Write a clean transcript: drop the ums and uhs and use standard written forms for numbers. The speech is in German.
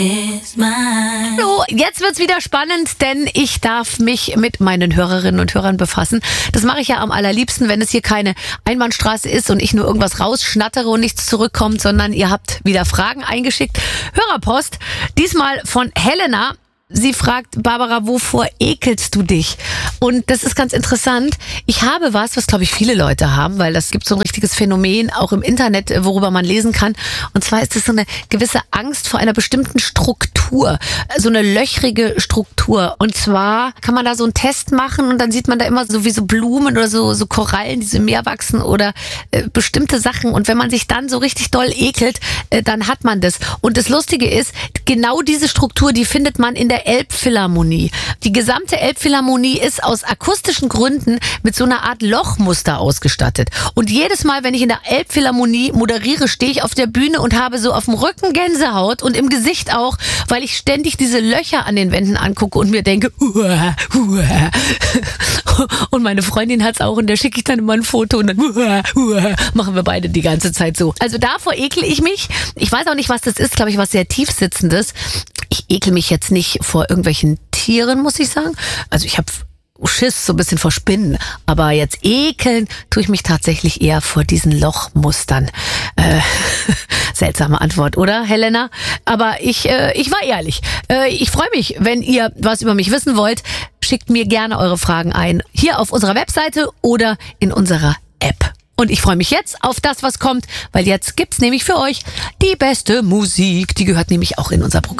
Hallo, jetzt wird's wieder spannend, denn ich darf mich mit meinen Hörerinnen und Hörern befassen. Das mache ich ja am allerliebsten, wenn es hier keine Einbahnstraße ist und ich nur irgendwas rausschnattere und nichts zurückkommt, sondern ihr habt wieder Fragen eingeschickt. Hörerpost, diesmal von Helena. Sie fragt, Barbara, wovor ekelst du dich? Und das ist ganz interessant. Ich habe was glaube ich viele Leute haben, weil das gibt so ein richtiges Phänomen, auch im Internet, worüber man lesen kann. Und zwar ist es so eine gewisse Angst vor einer bestimmten Struktur, so eine löchrige Struktur. Und zwar kann man da so einen Test machen und dann sieht man da immer so wie so Blumen oder so Korallen, die im Meer wachsen oder bestimmte Sachen. Und wenn man sich dann so richtig doll ekelt, dann hat man das. Und das Lustige ist, genau diese Struktur, die findet man in der Elbphilharmonie. Die gesamte Elbphilharmonie ist aus akustischen Gründen mit so einer Art Lochmuster ausgestattet. Und jedes Mal, wenn ich in der Elbphilharmonie moderiere, stehe ich auf der Bühne und habe so auf dem Rücken Gänsehaut und im Gesicht auch, weil ich ständig diese Löcher an den Wänden angucke und mir denke, uah, uah. Und meine Freundin hat's auch und der schicke ich dann immer ein Foto und dann machen wir beide die ganze Zeit so. Also davor ekel ich mich. Ich weiß auch nicht, was das ist, glaube ich, was sehr tiefsitzendes. Ich ekel mich jetzt nicht vor irgendwelchen Tieren, muss ich sagen. Also ich habe Schiss so ein bisschen vor Spinnen, aber jetzt ekeln tue ich mich tatsächlich eher vor diesen Lochmustern. Seltsame Antwort, oder, Helena? Aber ich war ehrlich. Ich freue mich, wenn ihr was über mich wissen wollt. Schickt mir gerne eure Fragen ein. Hier auf unserer Webseite oder in unserer App. Und ich freue mich jetzt auf das, was kommt, weil jetzt gibt's nämlich für euch die beste Musik. Die gehört nämlich auch in unser Programm.